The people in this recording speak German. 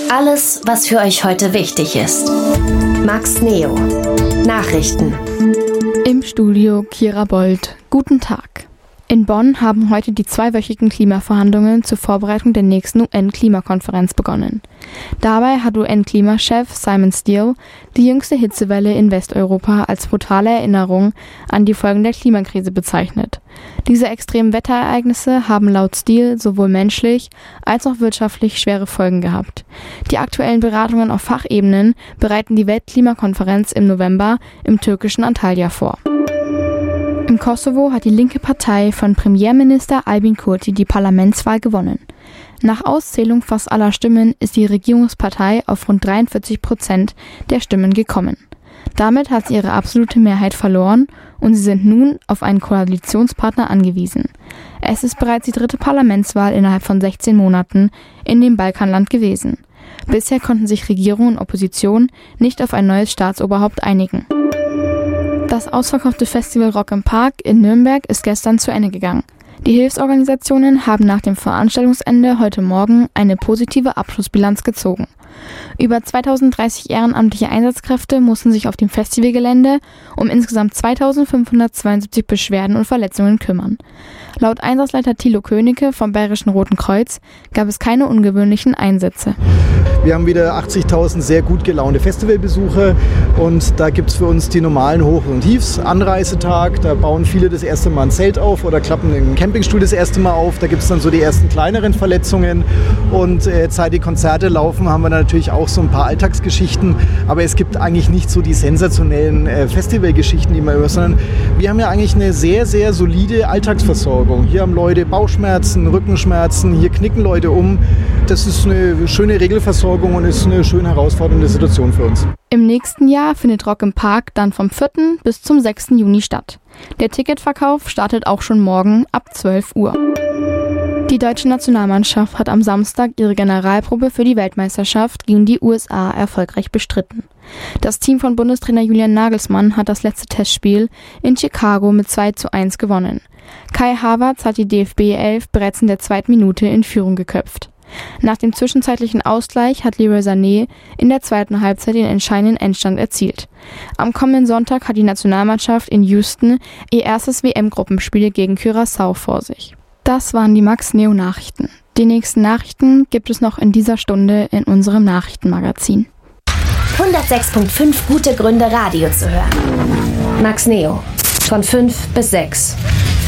Alles, was für euch heute wichtig ist. Max Neo. Nachrichten. Im Studio Kira Bold. Guten Tag. In Bonn haben heute die 2-wöchigen Klimaverhandlungen zur Vorbereitung der nächsten UN-Klimakonferenz begonnen. Dabei hat UN-Klimachef Simon Stiell die jüngste Hitzewelle in Westeuropa als brutale Erinnerung an die Folgen der Klimakrise bezeichnet. Diese extremen Wetterereignisse haben laut Stiell sowohl menschlich als auch wirtschaftlich schwere Folgen gehabt. Die aktuellen Beratungen auf Fachebenen bereiten die Weltklimakonferenz im November im türkischen Antalya vor. Im Kosovo hat die linke Partei von Premierminister Albin Kurti die Parlamentswahl gewonnen. Nach Auszählung fast aller Stimmen ist die Regierungspartei auf rund 43% der Stimmen gekommen. Damit hat sie ihre absolute Mehrheit verloren und sie sind nun auf einen Koalitionspartner angewiesen. Es ist bereits die 3. Parlamentswahl innerhalb von 16 Monaten in dem Balkanland gewesen. Bisher konnten sich Regierung und Opposition nicht auf ein neues Staatsoberhaupt einigen. Das ausverkaufte Festival Rock im Park in Nürnberg ist gestern zu Ende gegangen. Die Hilfsorganisationen haben nach dem Veranstaltungsende heute Morgen eine positive Abschlussbilanz gezogen. Über 2030 ehrenamtliche Einsatzkräfte mussten sich auf dem Festivalgelände um insgesamt 2572 Beschwerden und Verletzungen kümmern. Laut Einsatzleiter Thilo Königke vom Bayerischen Roten Kreuz gab es keine ungewöhnlichen Einsätze. Wir haben wieder 80.000 sehr gut gelaunte Festivalbesucher und da gibt es für uns die normalen Hoch- und Tiefs. Anreisetag, da bauen viele das erste Mal ein Zelt auf oder klappen den Campingstuhl das erste Mal auf. Da gibt es dann so die ersten kleineren Verletzungen und seit die Konzerte laufen, haben wir natürlich auch so ein paar Alltagsgeschichten. Aber es gibt eigentlich nicht so die sensationellen Festivalgeschichten, die man hört, sondern wir haben ja eigentlich eine sehr, sehr solide Alltagsversorgung. Hier haben Leute Bauchschmerzen, Rückenschmerzen, hier knicken Leute um. Das ist eine schöne Regelversorgung und ist eine schön herausfordernde Situation für uns. Im nächsten Jahr findet Rock im Park dann vom 4. bis zum 6. Juni statt. Der Ticketverkauf startet auch schon morgen ab 12 Uhr. Die deutsche Nationalmannschaft hat am Samstag ihre Generalprobe für die Weltmeisterschaft gegen die USA erfolgreich bestritten. Das Team von Bundestrainer Julian Nagelsmann hat das letzte Testspiel in Chicago mit 2:1 gewonnen. Kai Havertz hat die DFB-11 bereits in der 2. Minute in Führung geköpft. Nach dem zwischenzeitlichen Ausgleich hat Leroy Sané in der 2. Halbzeit den entscheidenden Endstand erzielt. Am kommenden Sonntag hat die Nationalmannschaft in Houston ihr erstes WM-Gruppenspiel gegen Curaçao vor sich. Das waren die Max Neo Nachrichten. Die nächsten Nachrichten gibt es noch in dieser Stunde in unserem Nachrichtenmagazin. 106.5 gute Gründe, Radio zu hören. Max Neo. Von 5 bis 6.